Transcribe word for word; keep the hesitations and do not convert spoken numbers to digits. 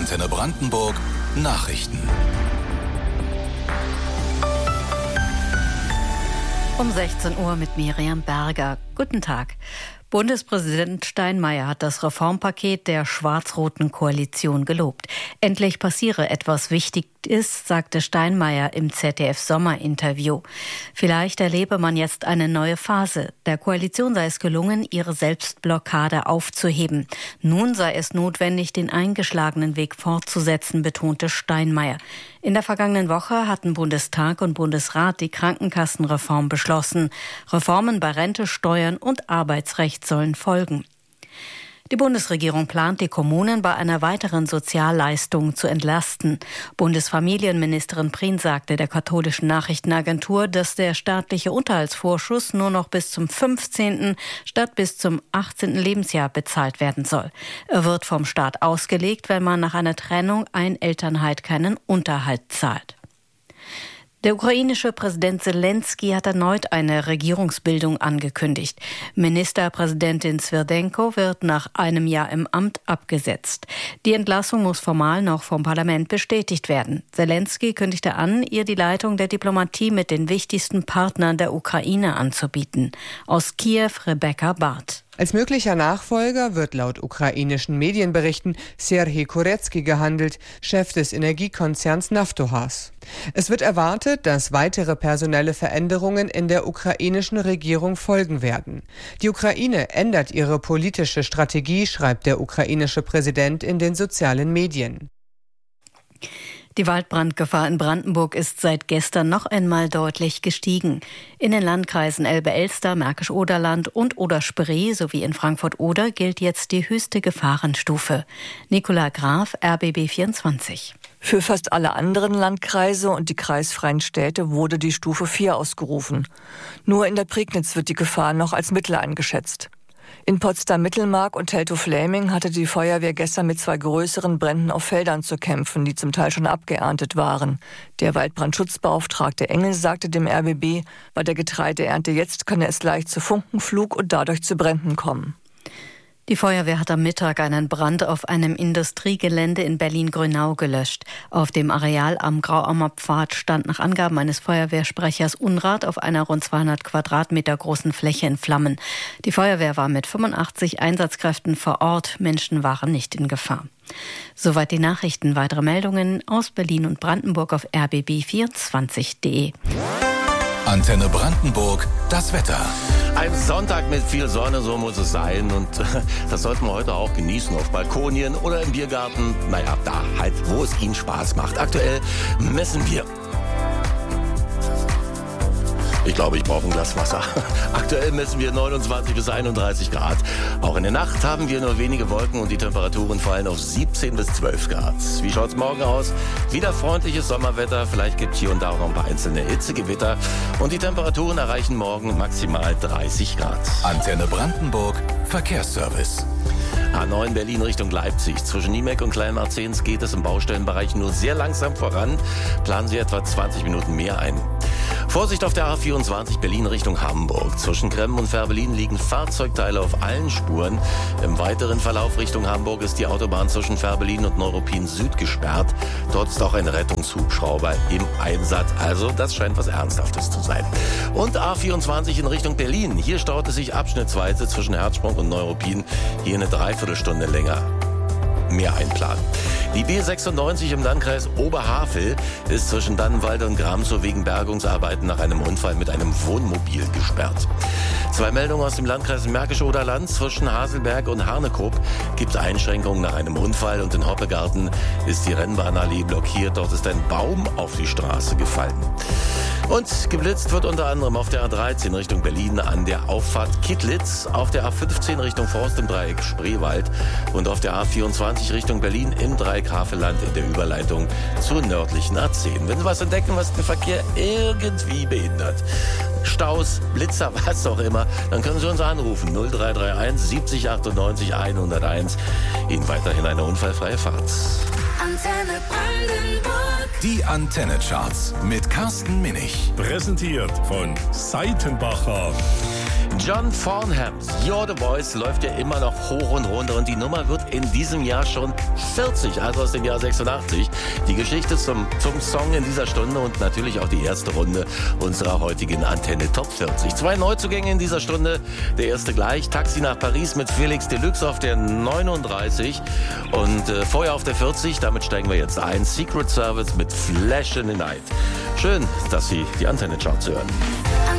Antenne Brandenburg Nachrichten. Um sechzehn Uhr mit Miriam Berger. Guten Tag. Bundespräsident Steinmeier hat das Reformpaket der schwarz-roten Koalition gelobt. Endlich passiere etwas Wichtiges, sagte Steinmeier im Z D F-Sommerinterview. Vielleicht erlebe man jetzt eine neue Phase. Der Koalition sei es gelungen, ihre Selbstblockade aufzuheben. Nun sei es notwendig, den eingeschlagenen Weg fortzusetzen, betonte Steinmeier. In der vergangenen Woche hatten Bundestag und Bundesrat die Krankenkassenreform beschlossen. Reformen bei Rente, Steuern und Arbeitsrecht sollen folgen. Die Bundesregierung plant, die Kommunen bei einer weiteren Sozialleistung zu entlasten. Bundesfamilienministerin Prien sagte der katholischen Nachrichtenagentur, dass der staatliche Unterhaltsvorschuss nur noch bis zum fünfzehnten statt bis zum achtzehnten Lebensjahr bezahlt werden soll. Er wird vom Staat ausgelegt, wenn man nach einer Trennung ein Elternteil keinen Unterhalt zahlt. Der ukrainische Präsident Zelensky hat erneut eine Regierungsbildung angekündigt. Ministerpräsidentin Swerdenko wird nach einem Jahr im Amt abgesetzt. Die Entlassung muss formal noch vom Parlament bestätigt werden. Zelensky kündigte an, ihr die Leitung der Diplomatie mit den wichtigsten Partnern der Ukraine anzubieten. Aus Kiew Rebecca Barth. Als möglicher Nachfolger wird laut ukrainischen Medienberichten Serhij Kurecki gehandelt, Chef des Energiekonzerns Naftogaz. Es wird erwartet, dass weitere personelle Veränderungen in der ukrainischen Regierung folgen werden. Die Ukraine ändert ihre politische Strategie, schreibt der ukrainische Präsident in den sozialen Medien. Die Waldbrandgefahr in Brandenburg ist seit gestern noch einmal deutlich gestiegen. In den Landkreisen Elbe-Elster, Märkisch-Oderland und Oder-Spree sowie in Frankfurt-Oder gilt jetzt die höchste Gefahrenstufe. Nicola Graf, R B B vierundzwanzig. Für fast alle anderen Landkreise und die kreisfreien Städte wurde die Stufe vier ausgerufen. Nur in der Prignitz wird die Gefahr noch als mittel eingeschätzt. In Potsdam-Mittelmark und Teltow-Fläming hatte die Feuerwehr gestern mit zwei größeren Bränden auf Feldern zu kämpfen, die zum Teil schon abgeerntet waren. Der Waldbrandschutzbeauftragte Engel sagte dem R B B, bei der Getreideernte jetzt könne es leicht zu Funkenflug und dadurch zu Bränden kommen. Die Feuerwehr hat am Mittag einen Brand auf einem Industriegelände in Berlin-Grünau gelöscht. Auf dem Areal am Grauaumer Pfad stand nach Angaben eines Feuerwehrsprechers Unrat auf einer rund zweihundert Quadratmeter großen Fläche in Flammen. Die Feuerwehr war mit fünfundachtzig Einsatzkräften vor Ort. Menschen waren nicht in Gefahr. Soweit die Nachrichten. Weitere Meldungen aus Berlin und Brandenburg auf r b b vierundzwanzig punkt d e. Antenne Brandenburg, das Wetter. Ein Sonntag mit viel Sonne, so muss es sein. Und das sollten wir heute auch genießen auf Balkonien oder im Biergarten. Naja, da halt, wo es Ihnen Spaß macht. Aktuell messen wir. Ich glaube, ich brauche ein Glas Wasser. Aktuell messen wir neunundzwanzig bis einunddreißig Grad. Auch in der Nacht haben wir nur wenige Wolken und die Temperaturen fallen auf siebzehn bis zwölf Grad. Wie schaut's morgen aus? Wieder freundliches Sommerwetter. Vielleicht gibt es hier und da auch noch ein paar einzelne Hitzegewitter. Und die Temperaturen erreichen morgen maximal dreißig Grad. Antenne Brandenburg Verkehrsservice. A neun Berlin Richtung Leipzig. Zwischen Niemek und Kleinmarzens geht es im Baustellenbereich nur sehr langsam voran. Planen Sie etwa zwanzig Minuten mehr ein. Vorsicht auf der A vierundzwanzig Berlin Richtung Hamburg. Zwischen Kremmen und Fährberlin liegen Fahrzeugteile auf allen Spuren. Im weiteren Verlauf Richtung Hamburg ist die Autobahn zwischen Fährberlin und Neuruppin Süd gesperrt. Dort ist auch ein Rettungshubschrauber im Einsatz. Also das scheint was Ernsthaftes zu sein. Und A vierundzwanzig in Richtung Berlin. Hier staut es sich abschnittsweise zwischen Herzsprung und Neuruppin. Hier eine Dreiviertelstunde länger. Mehr einplanen. Die B sechsundneunzig im Landkreis Oberhavel ist zwischen Dannenwalde und Gramsow wegen Bergungsarbeiten nach einem Unfall mit einem Wohnmobil gesperrt. Zwei Meldungen aus dem Landkreis Märkisch-Oderland. Zwischen Haselberg und Harnekrupp gibt es Einschränkungen nach einem Unfall und in Hoppegarten ist die Rennbahnallee blockiert. Dort ist ein Baum auf die Straße gefallen. Und geblitzt wird unter anderem auf der A dreizehn Richtung Berlin an der Auffahrt Kittlitz, auf der A fünfzehn Richtung Forst im Dreieck Spreewald und auf der A vierundzwanzig Richtung Berlin im Dreieck Havelland in der Überleitung zur nördlichen A zehn. Wenn Sie was entdecken, was den Verkehr irgendwie behindert, Staus, Blitzer, was auch immer, dann können Sie uns anrufen. null drei drei eins siebzig achtundneunzig hunderteins. Ihnen weiterhin eine unfallfreie Fahrt. Antenne Brandenburg. Die Antenne-Charts mit Carsten Minich. Präsentiert von Seitenbacher. John Farnhams, You're the Voice, läuft ja immer noch hoch und runter und die Nummer wird in diesem Jahr schon vierzig, also aus dem Jahr sechsundachtzig. Die Geschichte zum, zum Song in dieser Stunde und natürlich auch die erste Runde unserer heutigen Antenne Top vierzig. Zwei Neuzugänge in dieser Stunde. Der erste gleich, Taxi nach Paris mit Felix Deluxe auf der neununddreißig und äh, vorher auf der vierzig, damit steigen wir jetzt ein, Secret Service mit Flash in the Night. Schön, dass Sie die Antenne Charts hören.